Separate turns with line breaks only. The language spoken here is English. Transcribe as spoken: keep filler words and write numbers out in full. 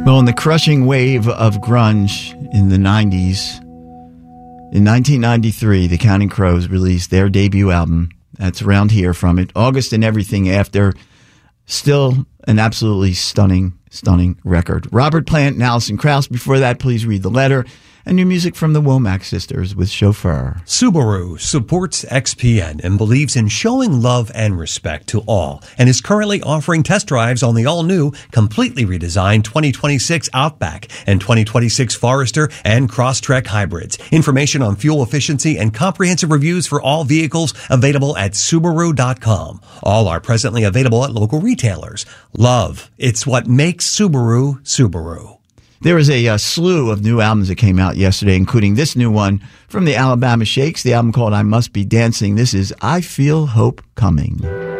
Well, in the crushing wave of grunge in the nineties, in nineteen ninety-three, the Counting Crows released their debut album. That's Around Here from it. August and Everything After. Still an absolutely stunning, stunning record. Robert Plant and Alison Krauss. Before that, Please Read the Letter. And new music from the Womack Sisters with Chauffeur.
Subaru supports X P N and believes in showing love and respect to all, and is currently offering test drives on the all-new, completely redesigned twenty twenty-six Outback and twenty twenty-six Forester and Crosstrek hybrids. Information on fuel efficiency and comprehensive reviews for all vehicles available at Subaru dot com. All are presently available at local retailers. Love, it's what makes Subaru, Subaru.
There is a, a slew of new albums that came out yesterday, including this new one from the Alabama Shakes, the album called I Must Be Dancing. This is I Feel Hope Coming.